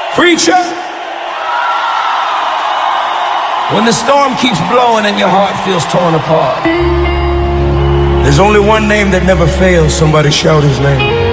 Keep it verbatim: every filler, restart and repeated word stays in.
Preacher, when the storm keeps blowing and your heart feels torn apart, there's only one name that never fails. Somebody shout his name.